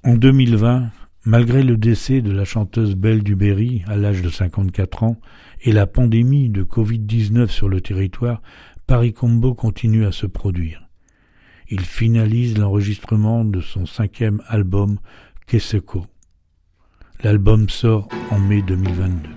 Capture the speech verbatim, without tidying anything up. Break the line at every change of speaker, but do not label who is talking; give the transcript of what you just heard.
En deux mille vingt, malgré le décès de la chanteuse Belle du Berry à l'âge de cinquante-quatre ans et la pandémie de covid dix-neuf sur le territoire, Paris Combo continue à se produire. Il finalise l'enregistrement de son cinquième album Keseko. L'album sort en mai deux mille vingt-deux.